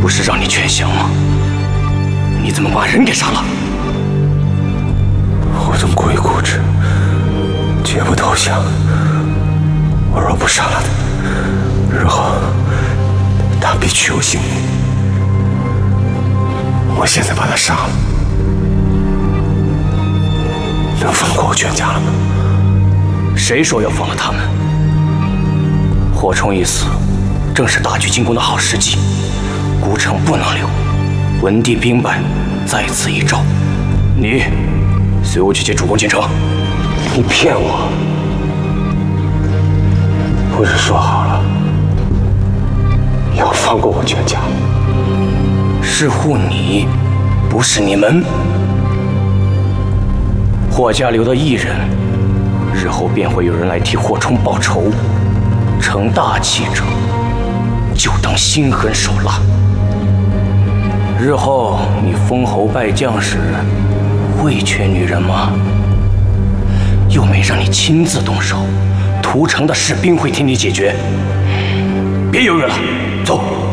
不是让你劝降吗？你怎么把人给杀了？ 霍总过于固执，绝不投降。我若不杀了他，日后他必去我性命。我现在把他杀了，能放过我全家了吗？ 谁说要放了他们？霍冲一死，正是大举进攻的好时机，孤城不能留。文帝兵败，在此一诏，你随我去接主公进城。 你骗我！不是说好了要放过我全家？ 是护你，不是你们。霍家留的一人，日后便会有人来替霍冲报仇。成大器者，就当心狠手辣。日后你封侯拜将时，会缺女人吗？又没让你亲自动手，屠城的士兵会替你解决。别犹豫了，走。